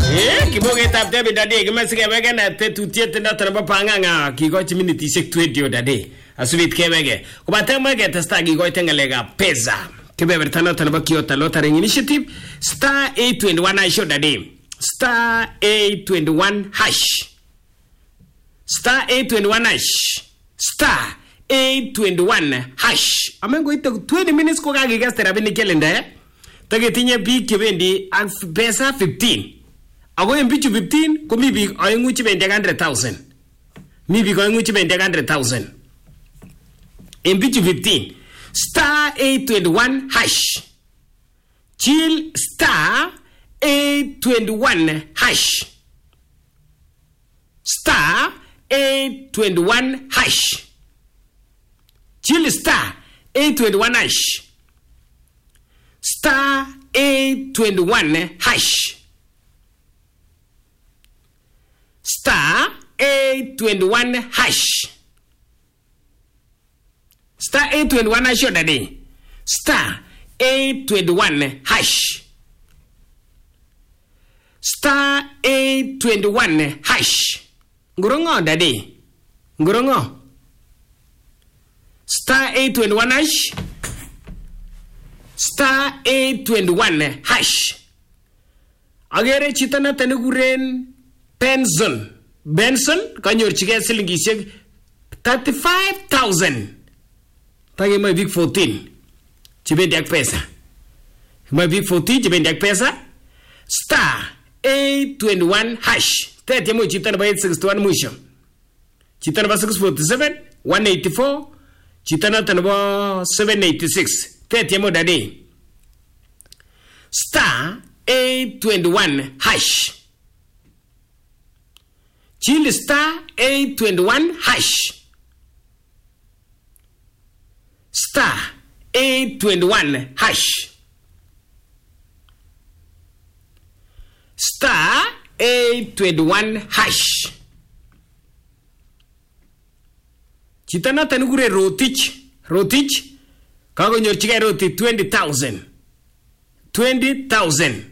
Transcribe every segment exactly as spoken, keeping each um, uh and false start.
Eh, kibogetab David Dade kimesike wege na tetutiet noton nebo panganga kikochi minitisiek twenty dade. Asubit kewege. Kubate mwege testa kikoite ngalekab pesa. Kebeberta noton nebo Kyoto Lottery Initiative star eight twenty-one hash dade. Star eight twenty-one hash. Star eight twenty-one hash. Star eight twenty-one hash. Amengo ite twenty minutes ko kakigeste rabinik kelenda. Tagetinye biik chebendi ak pesa fifteen. Ako en bichu fifteen ko mi biik oengu chebendi one hundred thousand. Mi biik oengu chebendi one hundred thousand. En bichu fifteen star eight twenty-one hash. Chill star eight twenty-one hash. Star eight twenty-one hash. Chill star eight twenty-one hash. Star eight twenty-one hash. Star eight twenty-one hash. Star eight twenty-one hash dade. Star eight twenty-one hash. Star eight twenty-one hash. Ngurongo dade. Ngurongo. Star eight twenty-one hash. Star eight twenty-one hash. Agere chito na teniguren Benson. Benson kanyorchige silingisiek thirty-five thousand. Tage mai big fourteen. Chibendi ak pesa. Mai big fourteen chibendi ak pesa. Star eight twenty-one hash. Tete mo chito na eight sixty-one mwisho. Chito na six forty-seven, one eighty-four. Chito na tanabo seven eighty-six. Tete mo dade. Star eight twenty-one hash. Chill star eight twenty-one hash. Star eight twenty-one hash. Star eight twenty-one hash. Chito na tanugure Rotich. Rotich. Kagonyorchige Rotich twenty thousand. twenty thousand.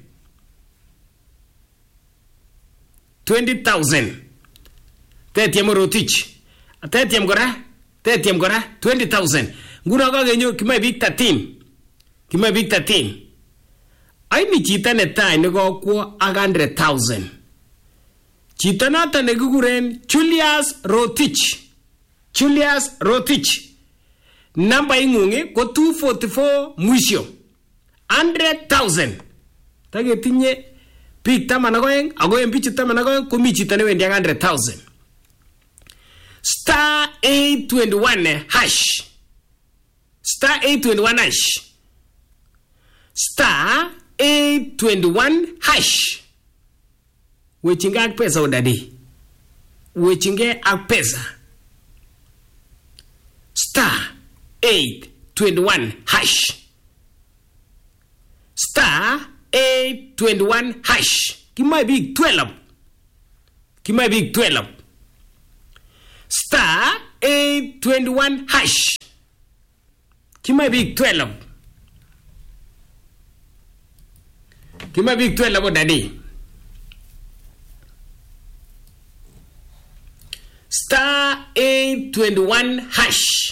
twenty thousand. Tetiem Rotich. Tetiem gora. Tetiem gora. twenty thousand. Ngura kagenyo kimai big thirteen. Kimai big thirteen. Aini chita netai nekokwo ak one hundred thousand. Chita noton nekikuren Julius Rotich. Julius Rotich. Namba ingungi ko two forty-four mwisho. one hundred thousand. Tagetinye big taman ak oeng ako en bichu taman ak oeng komi chito newendi ak one hundred thousand. Star eight twenty-one hash. Star eight twenty-one hash. Star eight twenty-one hash. Wechinge ak pesa odadi. Wechinge ak pesa. Star eight twenty-one hash. Star eight twenty-one hash. Kimai big twelve. Kimai big twelve. Star eight twenty-one hash. Kimai big twelve. Kimai big twelve odadi. Star eight twenty-one hash.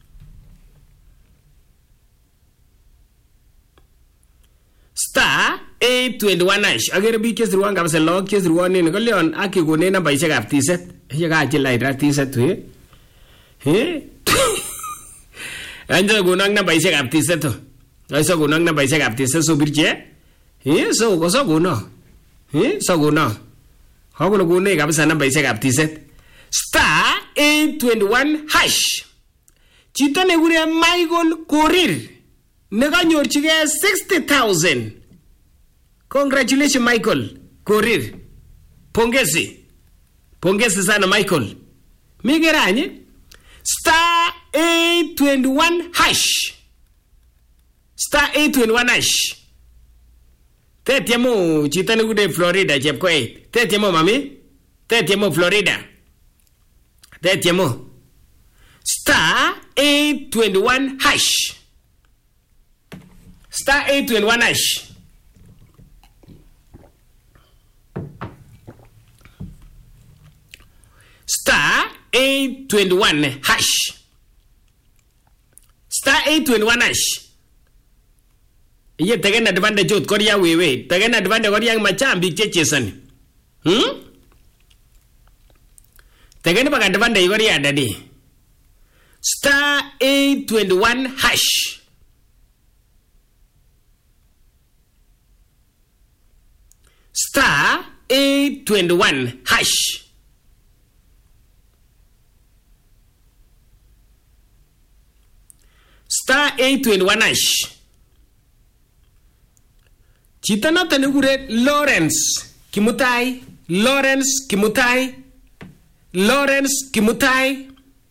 Star eight twenty-one hash. Agere bi kesirwan kabisa log kesirwan ni ko leon akigone namba isiekab tiset. Ye ka chila ira tiset we. Eh? Anja gonang namba isiekab tiset to. Aiso gonang namba isiekab tiset so birche. Eh so ko so gono. Eh so gono. Ha gono gone kabisa namba isiekab tiset. Star eight twenty-one hash. Chito ne gure Michael Korir. Neganyorchige sixty thousand. Congratulations Michael Korir. Pongezi. Pongezi sana Michael. Migeranye. Star eight twenty-one hash. Star eight twenty-one hash. Tetiamo chito ne gure Florida chepko eight. Tetiamo mami. Tetiamo Florida. Tetiamo. Star eight twenty-one hash. Star eight twenty-one hash. star eight twenty-one hash. Star eight twenty-one hash. Iye tegen advantage jot koria wewe. Tegen advantage koria machambi chechesani. Hmm? Tegen bag advantage koria dadi. Star eight twenty-one hash. Star eight twenty-one hash. Star eight twenty-one hash. Chita noto nikure Lawrence Kimutai. Lawrence Kimutai. Lawrence Kimutai.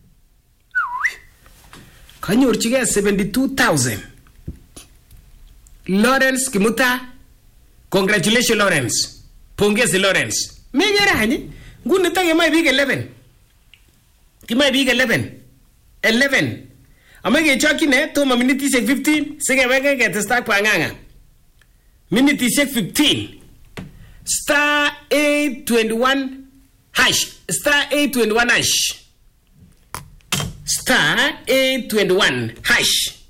Kanyorchige seventy-two thousand. Lawrence Kimutai. Congratulations, Lawrence. Pongezi, Lawrence. Mejera hani. Nguni tangi mai big eleven. Kimai big eleven. eleven. Amage choki ne toma minute sek fifteen. Sege wege get stack panganga. Minute sek fifteen. Star eight twenty-one hash. Star eight twenty-one hash. Star eight twenty-one hash.